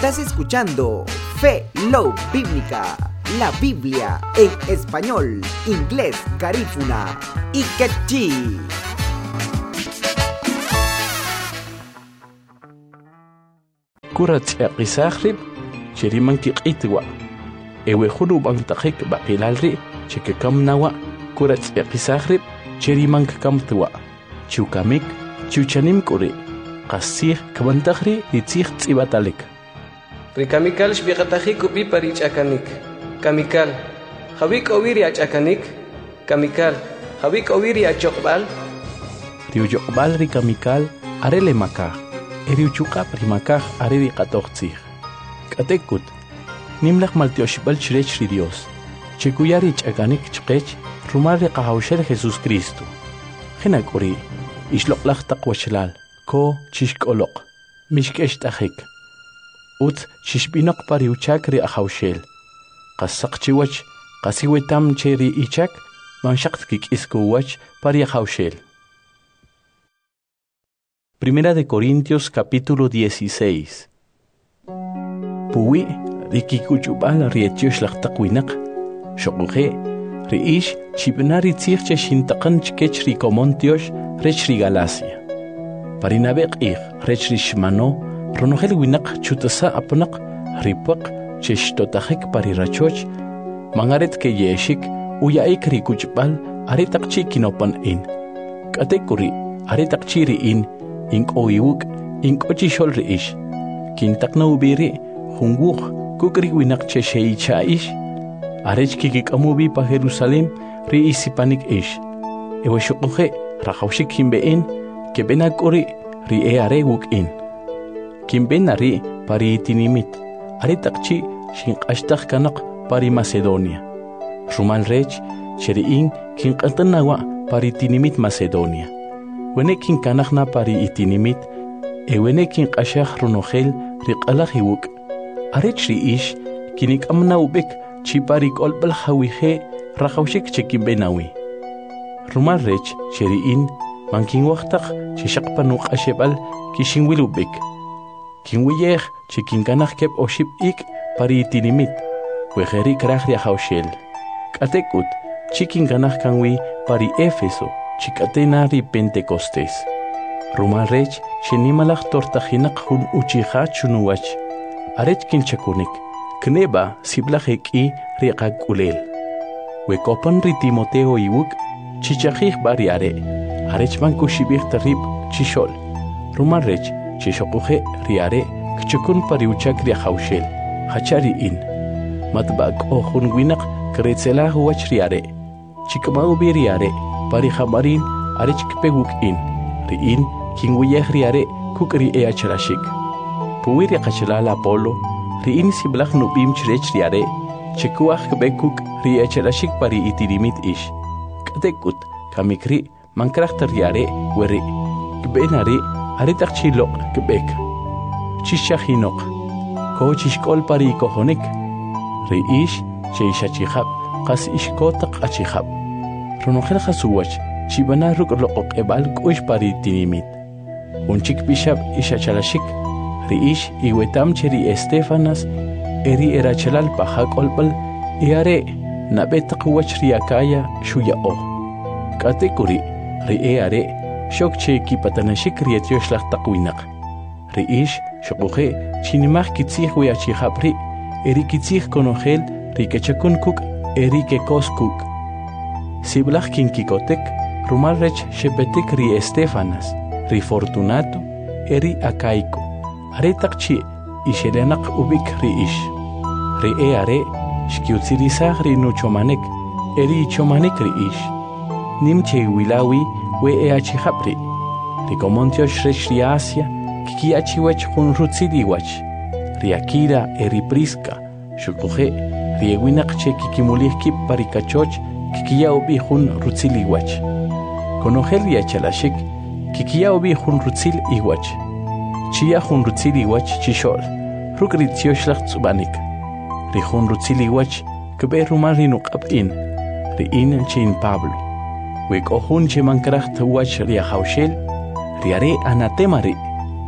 Estás escuchando Fe Love Bíblica, la Biblia en español, inglés, garífuna y quechí. Kurat aqisakhrib cheriman kiqitwa ewe khulub ang takik baqilalri chekam nawa kurat aqisakhrib cheriman kamtwa chukamik chuchanim kuri qasih kabantakhri litzih tsibatalik rikamikal shbiqatahi kupi parich akanik kamikal hawik owiri achakanik kamikal hawik owiri achokbal tiujokbal rikamikal arele makah eriuchuqa primakaj areri qatoqtzij k'atekut nimlaj maltioxibal chirech Dios chekuyari ch'akanik chqech rumari qahawxel Jesús Cristo jena k'uri ixloqlaj taq wachlal ko chixk'oloq mixk'ex t'ajik ut chixb'inoq pariuchak ri ahawxel qasaq chiwach qasiwetam che ri ichak manxaq kik'iskuwach pari ahawxel. Primera de Corintios capítulo 16. Puwi rikikuchubal rietiosh laqtaqwinaq shoquje riish chibnari tzirche shintaqan chkech rikomontiosh rech Galacia. Parinabeq rech rishmano ronogel winaq chutasa apnaq ripaq cheshtotajek parirachoch mangaret ke yeshik uyaik rikuchbal aritaqchi kinopan in katekuri aritaqchi in Inkoiwuk, inkochishol reish. Kintakna ubiri, hunguk, kukri winak cheshei chaish. Arech kikikamubi pa Jerusalem, riisipanik ish. Ewe shukuhe, rakawshik kimbein, kebenak uri, rie arewuk in. Kimben ari, pari itinimit. Aritakchi, shinkashtak kanak, pari Macedonia. Rumal rech, cheriin, kinkantanawa, pari itinimit Macedonia. Wenekin kanakna pari itinimit, wenekin qashaq runogel riqalahiwuk. Arech riish, kinik amna ubek, chipari kolbal hawije, rakawshik chekimbenawi. Rumal rech, cheriin, mankin waqtaq, chishaqpanuk ashebal, kishinwil ubek. Kinwiyej, chekin kanak kep oshib ik, pari itinimit, wejeri kraj riahawshel. Katekut, chikin kanak kanwi pari Éfeso. Chikatena ri Pentecostés. Rumal rech, shenimalaj tortajinak hun uchija chunuwach. Arech kinchakunik, kneba siblajek I riqak ulel. Wekopan ri Timoteo iwuk, chichajij bariare. Arech man kushibij tarib chishol. Rumal rech, chishokuje riare, kchukun pariuchak riahawshel. Hachari in. Matbak o hun winak kretzela huwach riare. Chikmau biriare. Pari hamarin arech kpeguk in riin kinwiyeh riare kuk ri eachalashik puwiri qachalala Apolo riin siblaj nubim chirech riare chekuaj kbekuk ri eachalashik pari itirimit ish katekut kamikri mankrajta riare weri kbenari aritaq chilok kbek chishajinok ko chishkol pari kohonik ri ish cheishachijab qas ishkotaq achijab Ronogel Hasuwach, Chibana Rukloq Ebal Kush Pari Tinimit. Unchik Bishab Ishachalashik, Riish Iwetam Cheri Estefanas, Eri Erachalal Pahak Olpal, Eare, Nabetakuach Riakaya, Shuya O. Katekuri, Rieare, Shokche Kipatanashik Rietioshlag Takwinak. Riish, Shokuhe, Chinimach Kitzih Weachihapri, Eri Kitzih Konogel, Rikechakun Cook, Eri Kekos Cook. Siblaj kinkikotek, rumal rech shepetik ri Estefanas, ri Fortunato, eri Acaico. Aretakchi isherenak ubik ri ish. Ri eare, shkiutzirizaj ri nuchomanek, eri ichomanek ri ish. Nimche wilawi we eachihapri. Ri komontiosh rech ri Asia, kikiachiwech hun rutziliwach. Ri Akira eri Prisca, shukuje, ri ewinak che kikimulihkip parikachoch, Kikia obi hun rutzil iwach. Konogel yachalashik, Kikia obi hun rutzil iwach. Chia hun rutzil iwach chishol, Rukritzioshlag tsubanik. Ri hun rutzil iwach, Kbe rumal rinukab in, Ri in chin Pablo. Wek ohun che mankracht wach ri ahawshel, Riare anatemari.